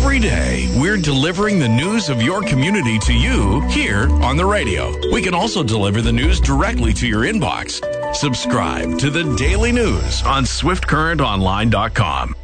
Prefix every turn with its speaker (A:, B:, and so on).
A: Every day, we're delivering the news of your community to you here on the radio. We can also deliver the news directly to your inbox. Subscribe to the Daily News on SwiftCurrentOnline.com.